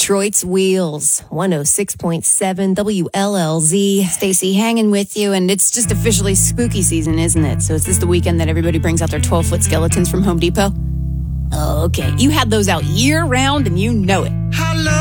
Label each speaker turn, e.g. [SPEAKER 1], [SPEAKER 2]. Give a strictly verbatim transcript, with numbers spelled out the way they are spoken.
[SPEAKER 1] Detroit's Wheels, one oh six point seven W L L Z.
[SPEAKER 2] Stacy, hanging with you, and it's just officially spooky season, isn't it? So is this the weekend that everybody brings out their twelve-foot skeletons from Home Depot? Oh, okay. You had those out year-round, and you know it.